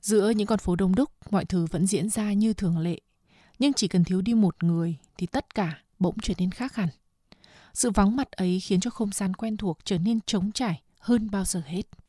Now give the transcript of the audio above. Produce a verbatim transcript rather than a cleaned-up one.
Giữa những con phố đông đúc, mọi thứ vẫn diễn ra như thường lệ. Nhưng chỉ cần thiếu đi một người thì tất cả bỗng trở nên khác hẳn. Sự vắng mặt ấy khiến cho không gian quen thuộc trở nên trống trải hơn bao giờ hết.